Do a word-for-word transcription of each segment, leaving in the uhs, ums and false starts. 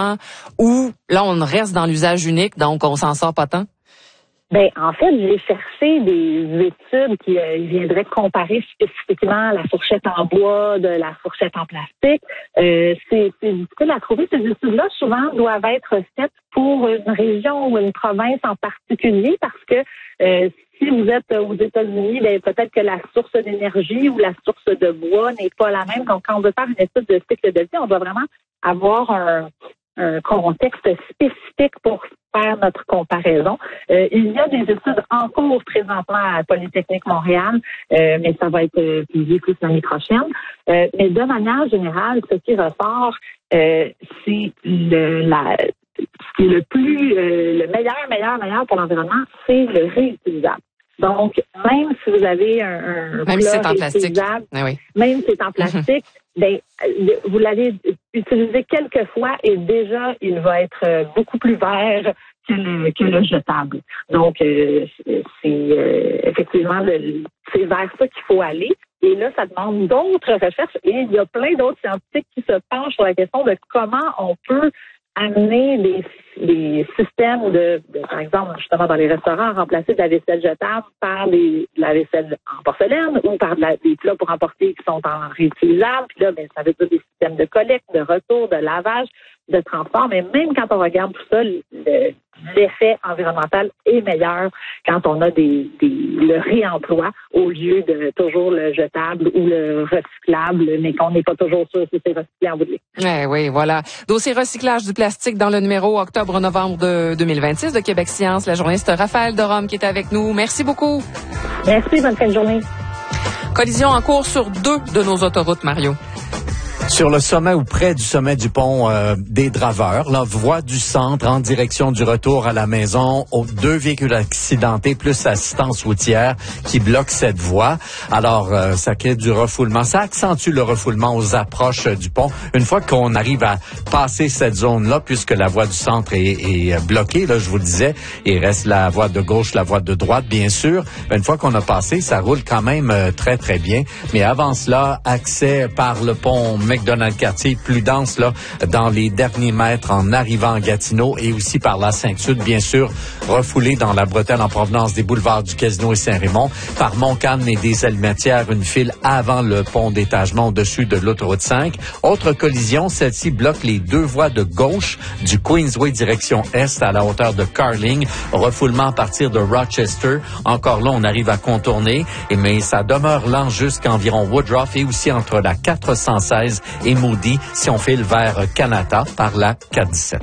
différent, ou là, on reste dans l'usage unique, donc on s'en sort pas tant? Ben, en fait, j'ai cherché des études qui euh, viendraient comparer spécifiquement la fourchette en bois de la fourchette en plastique. Euh, c'est, c'est difficile à trouver. Ces études-là, souvent, doivent être faites pour une région ou une province en particulier parce que euh, si vous êtes aux États-Unis, ben, peut-être que la source d'énergie ou la source de bois n'est pas la même. Donc, quand on veut faire une étude de cycle de vie, on doit vraiment avoir un, un contexte spécifique pour faire notre comparaison. Euh, il y a des études en cours présentement à Polytechnique Montréal, euh, mais ça va être publié plus l'année prochaine. Euh, mais de manière générale, ce qui ressort, euh, c'est le, la, ce qui est le plus, euh, le meilleur, meilleur, meilleur pour l'environnement, c'est le réutilisable. Donc, même si vous avez un, un même plat si c'est en plastique, réutilisable, oui. même si c'est en plastique, ben, vous l'avez utilisé quelques fois et déjà, il va être beaucoup plus vert que le, que le jetable. Donc, euh, c'est euh, effectivement, le, c'est vers ça qu'il faut aller. Et là, ça demande d'autres recherches et il y a plein d'autres scientifiques qui se penchent sur la question de comment on peut amener des, des systèmes de, de, par exemple, justement dans les restaurants, remplacer de la vaisselle jetable par des, de la vaisselle en porcelaine ou par de la, des plats pour emporter qui sont en réutilisable. Puis là, ben, ça veut dire des systèmes de collecte, de retour, de lavage, de transport. Mais même quand on regarde tout ça, le, l'effet environnemental est meilleur quand on a des, des le réemploi au lieu de toujours le jetable ou le recyclable, mais qu'on n'est pas toujours sûr si c'est recyclé en bout de ligne. Eh oui, voilà. Dossier recyclage du plastique dans le numéro octobre-novembre de deux mille vingt-six de Québec Science. La journaliste Raphaël Derome qui est avec nous. Merci beaucoup. Merci, bonne fin de journée. Collision en cours sur deux de nos autoroutes, Mario. Sur le sommet ou près du sommet du pont euh, des Draveurs, la voie du centre en direction du retour à la maison, aux deux véhicules accidentés plus l'assistance routière qui bloquent cette voie. Alors, euh, ça crée du refoulement. Ça accentue le refoulement aux approches euh, du pont. Une fois qu'on arrive à passer cette zone-là, puisque la voie du centre est, est bloquée, là, je vous le disais, il reste la voie de gauche, la voie de droite, bien sûr. Une fois qu'on a passé, ça roule quand même euh, très, très bien. Mais avant cela, accès par le pont McDonald-Cartier, plus dense là dans les derniers mètres en arrivant à Gatineau et aussi par la Sainte-Sud, bien sûr, refoulé dans la bretelle en provenance des boulevards du Casino et Saint-Raymond. Par Montcalm et des Alimentières, une file avant le pont d'étagement au-dessus de l'autoroute cinq. Autre collision, celle-ci bloque les deux voies de gauche du Queensway direction Est à la hauteur de Carling. Refoulement à partir de Rochester. Encore là, on arrive à contourner, et mais ça demeure lent jusqu'environ Woodruff et aussi entre la quatre cent seize et Moody si on file vers Canada par la quatre dix-sept.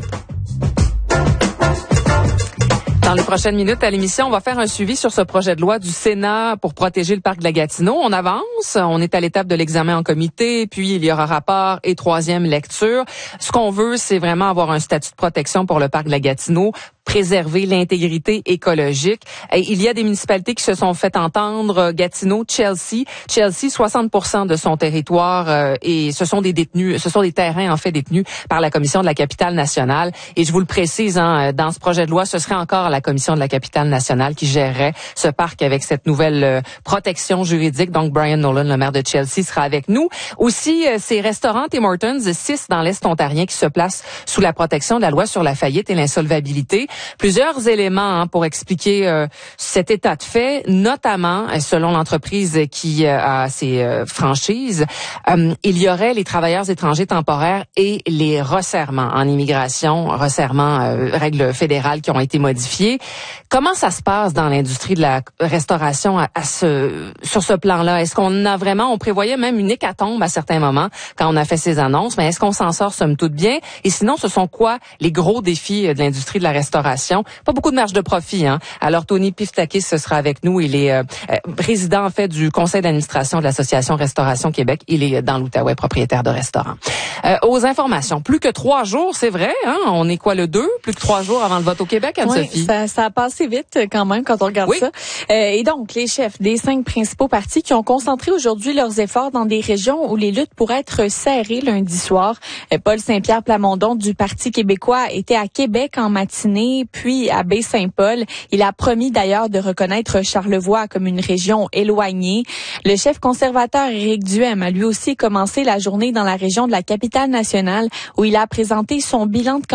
Dans les prochaines minutes à l'émission, on va faire un suivi sur ce projet de loi du Sénat pour protéger le parc de la Gatineau. On avance, on est à l'étape de l'examen en comité, puis il y aura rapport et troisième lecture. Ce qu'on veut, c'est vraiment avoir un statut de protection pour le parc de la Gatineau, préserver l'intégrité écologique. Et il y a des municipalités qui se sont fait entendre, Gatineau, Chelsea. Chelsea, soixante pour cent de son territoire euh, et ce sont des détenus, ce sont des terrains en fait détenus par la Commission de la capitale nationale. Et je vous le précise, hein, dans ce projet de loi, ce serait encore la Commission de la capitale nationale qui gérerait ce parc avec cette nouvelle euh, protection juridique. Donc, Brian Nolan, le maire de Chelsea, sera avec nous. Aussi, euh, ces restaurants Tim Hortons, six dans l'Est ontarien, qui se placent sous la protection de la loi sur la faillite et l'insolvabilité. Plusieurs éléments hein, pour expliquer euh, cet état de fait, notamment, selon l'entreprise qui euh, a ses euh, franchises, euh, il y aurait les travailleurs étrangers temporaires et les resserrements en immigration, resserrements, euh, règles fédérales qui ont été modifiées. Comment ça se passe dans l'industrie de la restauration à, à ce, sur ce plan-là? Est-ce qu'on a vraiment, on prévoyait même une hécatombe à certains moments quand on a fait ces annonces, mais est-ce qu'on s'en sort somme toute bien? Et sinon, ce sont quoi les gros défis de l'industrie de la restauration? Pas beaucoup de marge de profit, hein. Alors, Tony Piftakis, ce sera avec nous. Il est euh, président, en fait, du conseil d'administration de l'Association Restauration Québec. Il est dans l'Outaouais, propriétaire de restaurant. Euh, aux informations, plus que trois jours, c'est vrai, hein. On est quoi, le deux? Plus que trois jours avant le vote au Québec, Anne-Sophie? Oui, ça, ça a passé vite quand même quand on regarde oui. ça. Euh, et donc, les chefs des cinq principaux partis qui ont concentré aujourd'hui leurs efforts dans des régions où les luttes pourraient être serrées lundi soir. Euh, Paul Saint-Pierre Plamondon du Parti québécois était à Québec en matinée, puis à Baie-Saint-Paul. Il a promis d'ailleurs de reconnaître Charlevoix comme une région éloignée. Le chef conservateur Éric Duhem a lui aussi commencé la journée dans la région de la capitale nationale où il a présenté son bilan de